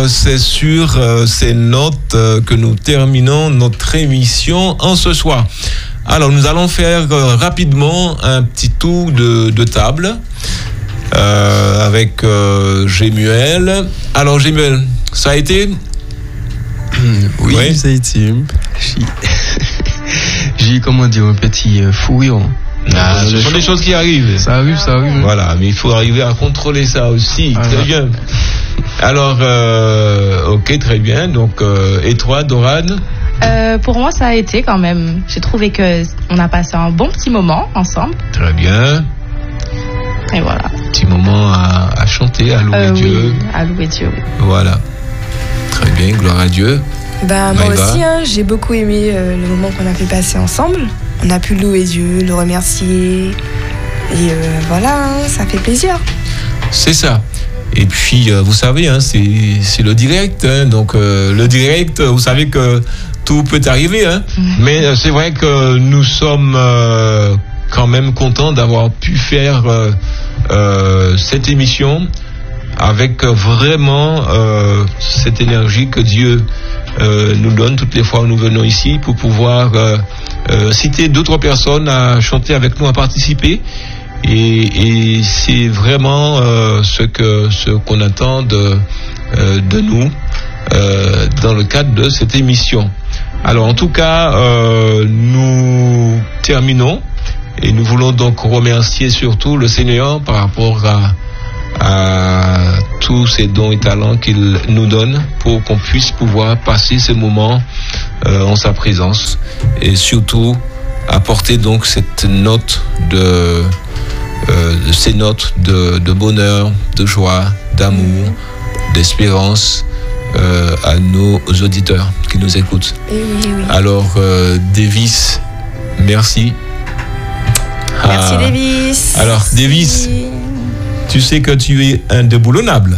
C'est sur ces notes que nous terminons notre émission en ce soir. Alors, nous allons faire rapidement un petit tour de table avec Gémuel. Alors, Gémuel, ça a été? Oui, ouais. Ça a été. J'ai eu, comment dire, un petit fouillon. Ce sont des choses qui arrivent. Ça arrive. Voilà, mais il faut arriver à contrôler ça aussi. Très bien. Alors, ok, très bien. Donc, et toi, Dorane? Pour moi, ça a été quand même. J'ai trouvé que on a passé un bon petit moment ensemble. Très bien. Et voilà. Petit moment à chanter, à louer Dieu. Oui, à louer Dieu, oui. Voilà. Très bien, gloire à Dieu. Moi aussi, j'ai beaucoup aimé le moment qu'on a fait passer ensemble. On a pu louer Dieu, le remercier. Et voilà, ça fait plaisir. C'est ça. Et puis, vous savez, c'est le direct. Donc, le direct, vous savez que tout peut arriver. Mais c'est vrai que nous sommes quand même contents d'avoir pu faire cette émission avec vraiment cette énergie que Dieu nous donne toutes les fois où nous venons ici pour pouvoir citer d'autres personnes à chanter avec nous, à participer. Et c'est vraiment ce qu'on attend de nous dans le cadre de cette émission. Alors en tout cas, nous terminons et nous voulons donc remercier surtout le Seigneur par rapport à tous ces dons et talents qu'il nous donne pour qu'on puisse pouvoir passer ce moment en sa présence et surtout apporter donc cette note ces notes de bonheur, de joie, d'amour, d'espérance à nos auditeurs qui nous écoutent. Oui. Alors, Davis, merci. Merci, Davis. Alors, Davis, tu sais que tu es un déboulonnable.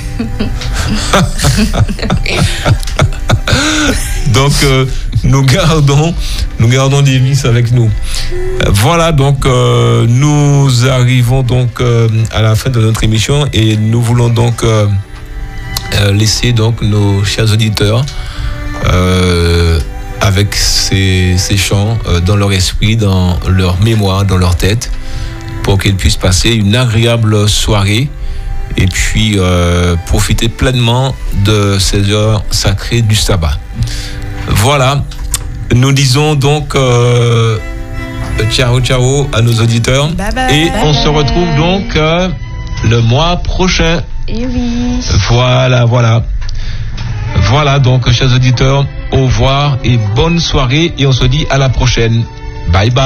Donc, nous gardons Davis avec nous. Voilà, donc nous arrivons donc à la fin de notre émission et nous voulons donc laisser donc nos chers auditeurs avec ces chants dans leur esprit, dans leur mémoire, dans leur tête, pour qu'ils puissent passer une agréable soirée et puis profiter pleinement de ces heures sacrées du sabbat. Voilà, nous disons donc ciao à nos auditeurs. Bye bye. Et on se retrouve donc le mois prochain. Et oui. Voilà donc, chers auditeurs, au revoir et bonne soirée et on se dit à la prochaine. Bye bye.